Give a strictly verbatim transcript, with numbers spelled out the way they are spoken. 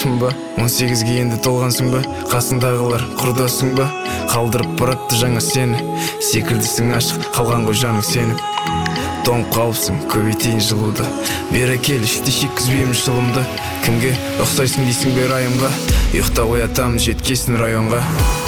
жаспын ба, он сегізге енді толғансың ба, қасыңдағылар құрдасың ба, қалдырып баратты жаңа сені, секілдісің ашық қалған ғой жаның сеніп. Тоңып қалыпсың көбейтейін жылуды, бері кел ішті шеккізбеймін шылымды. Кімге ұқсайсың дейсің бе райымға, ұйықтап оятамын жеткесін районға.